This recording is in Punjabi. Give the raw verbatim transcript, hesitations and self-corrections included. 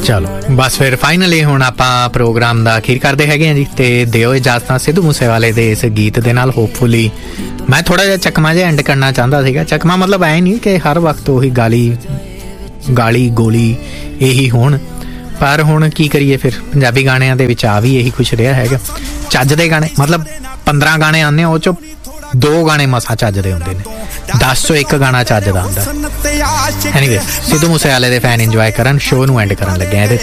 ਚਲੋ ਬਸ ਫਿਰ ਫਾਈਨਲੀ ਹੁਣ ਆਪਾਂ ਪ੍ਰੋਗਰਾਮ ਦਾ ਅਖੀਰ ਕਰਦੇ ਹੈਗੇ ਹਾਂ ਜੀ, ਤੇ ਦਿਓ ਇਜਾਜ਼ਤਾਂ ਸਿੱਧੂ ਮੂਸੇਵਾਲੇ ਦੇ ਇਸ ਗੀਤ ਦੇ ਨਾਲ। ਹੋਪਫੁਲੀ ਮੈਂ ਥੋੜ੍ਹਾ ਜਿਹਾ ਚੱਕਮਾ ਜਿਹਾ ਐਂਡ ਕਰਨਾ ਚਾਹੁੰਦਾ ਸੀਗਾ। ਚੱਕਮਾ ਮਤਲਬ ਐ ਨਹੀਂ ਕਿ ਹਰ ਵਕਤ ਉਹੀ ਗਾਲੀ ਗਾਲੀ ਗੋਲੀ ਇਹੀ ਹੋਣ, ਪਰ ਹੁਣ ਕੀ ਕਰੀਏ ਫਿਰ, ਪੰਜਾਬੀ ਗਾਣਿਆਂ ਦੇ ਵਿੱਚ ਆ ਵੀ ਇਹੀ ਕੁਛ ਰਿਹਾ ਹੈਗਾ। ਚੱਜ ਦੇ ਗਾਣੇ ਮਤਲਬ ਪੰਦਰਾਂ ਗਾਣੇ ਆਉਂਦੇ ਉਹ 'ਚੋਂ ਦੋ ਗਾਣੇ ਮਸਾਂ ਚੱਜ ਦੇ ਹੁੰਦੇ ਨੇ, ਦਸ ਚੋਂ ਇੱਕ ਗਾਣਾ ਚੱਜ ਦਾ ਹੁੰਦਾ। ਐਨੀਵੇ ਸਿੱਧੂ ਮੂਸੇਵਾਲੇ ਦੇ ਫੈਨ ਇੰਜੋਏ ਕਰਨ, ਸ਼ੋਅ ਨੂੰ ਐਂਡ ਕਰਨ ਲੱਗਿਆ ਇਹਦੇ